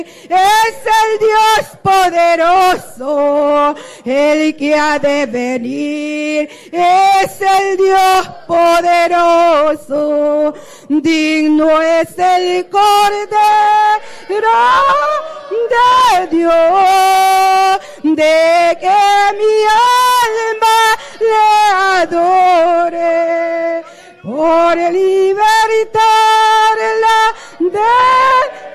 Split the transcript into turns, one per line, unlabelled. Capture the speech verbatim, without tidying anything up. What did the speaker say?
Es el Dios poderoso, el que ha de venir. Es el Dios poderoso, digno es el Cordero de Dios, de que mi alma le adore. Por libertad